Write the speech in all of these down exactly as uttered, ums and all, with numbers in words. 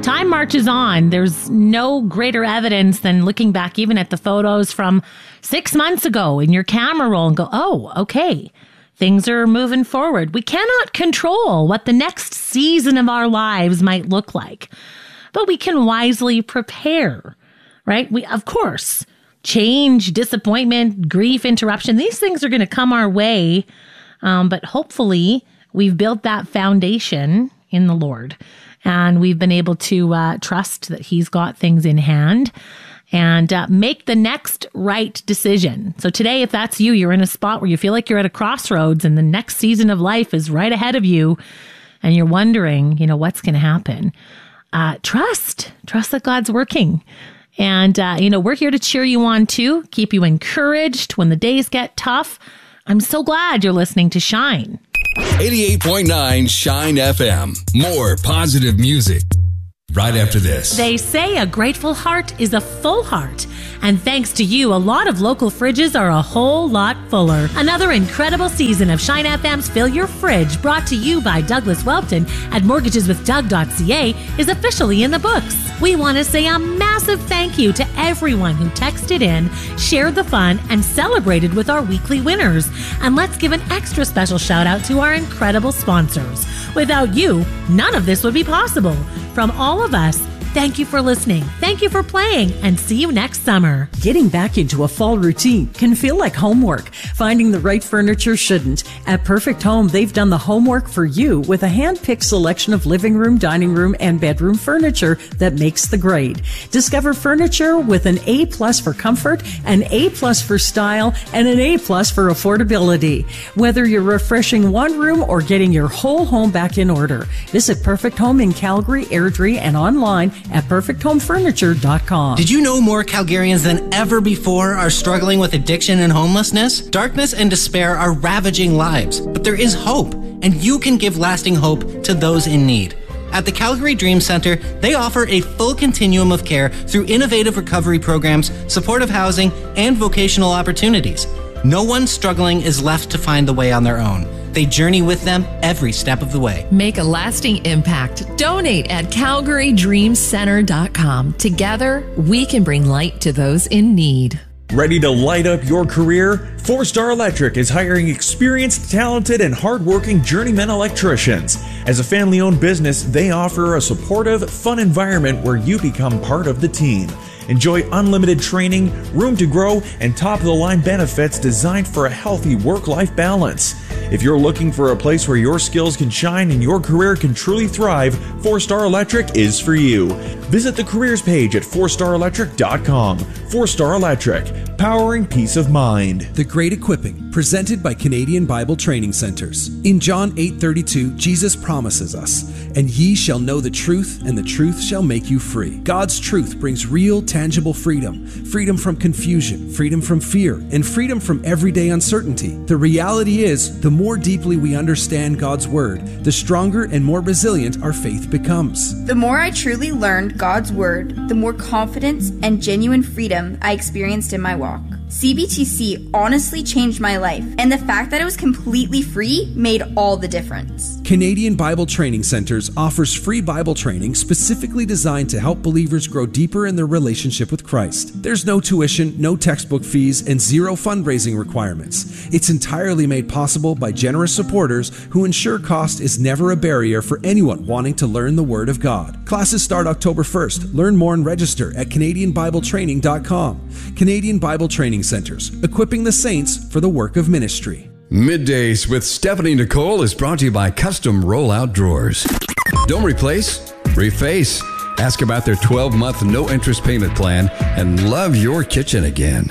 time marches on. There's no greater evidence than looking back even at the photos from six months ago in your camera roll and go, oh, okay, things are moving forward. We cannot control what the next season of our lives might look like, but we can wisely prepare, right? We, of course, change, disappointment, grief, interruption, these things are going to come our way, um, but hopefully we've built that foundation in the Lord. And we've been able to uh, trust that he's got things in hand and uh, make the next right decision. So today, if that's you, you're in a spot where you feel like you're at a crossroads and the next season of life is right ahead of you and you're wondering, you know, what's going to happen. Uh, trust, trust that God's working. And, uh, you know, we're here to cheer you on too, keep you encouraged when the days get tough. I'm so glad you're listening to Shine. eighty-eight point nine Shine F M. More positive music right after this. They say a grateful heart is a full heart. And thanks to you, a lot of local fridges are a whole lot fuller. Another incredible season of Shine F M's Fill Your Fridge, brought to you by Douglas Welton at mortgages with doug dot c a, is officially in the books. We want to say a massive thank you to everyone who texted in, shared the fun, and celebrated with our weekly winners. And let's give an extra special shout out to our incredible sponsors. Without you, none of this would be possible. From all of us, thank you for listening, thank you for playing, and see you next summer. Getting back into a fall routine can feel like homework. Finding the right furniture shouldn't. At Perfect Home, they've done the homework for you with a hand-picked selection of living room, dining room, and bedroom furniture that makes the grade. Discover furniture with an A plus for comfort, an A plus for style, and an A plus for affordability. Whether you're refreshing one room or getting your whole home back in order, visit Perfect Home in Calgary, Airdrie, and online at perfect home furniture dot com. Did you know more Calgarians than ever before are struggling with addiction and homelessness? Darkness and despair are ravaging lives, but there is hope, and you can give lasting hope to those in need. At the Calgary Dream Center, they offer a full continuum of care through innovative recovery programs, supportive housing, and vocational opportunities. No one struggling is left to find the way on their own. They journey with them every step of the way. Make a lasting impact. Donate at calgary dream center dot com. Together, we can bring light to those in need. Ready to light up your career? Four Star Electric is hiring experienced, talented, and hardworking journeyman electricians. As a family-owned business, they offer a supportive, fun environment where you become part of the team. Enjoy unlimited training, room to grow, and top-of-the-line benefits designed for a healthy work-life balance. If you're looking for a place where your skills can shine and your career can truly thrive, Four Star Electric is for you. Visit the careers page at four star electric dot com. Four Star Electric, powering peace of mind. The Great Equipping, presented by Canadian Bible Training Centers. In John eight thirty-two, Jesus promises us, "And ye shall know the truth, and the truth shall make you free." God's truth brings real, tangible freedom. Freedom from confusion, freedom from fear, and freedom from everyday uncertainty. The reality is, the more deeply we understand God's Word, the stronger and more resilient our faith becomes. The more I truly learned God's Word, the more confidence and genuine freedom I experienced in my walk. C B T C honestly changed my life, and the fact that it was completely free made all the difference. Canadian Bible Training Centers offers free Bible training specifically designed to help believers grow deeper in their relationship with Christ. There's no tuition, no textbook fees, and zero fundraising requirements. It's entirely made possible by generous supporters who ensure cost is never a barrier for anyone wanting to learn the Word of God. Classes start October first. Learn more and register at canadian bible training dot com. Canadian Bible Training Centers, equipping the saints for the work of ministry. Middays with Stephanie Nicole is brought to you by Custom Rollout Drawers. Don't replace, reface. Ask about their twelve-month no-interest payment plan and love your kitchen again.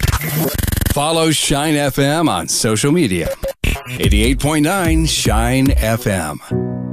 Follow Shine F M on social media. eighty-eight point nine Shine F M.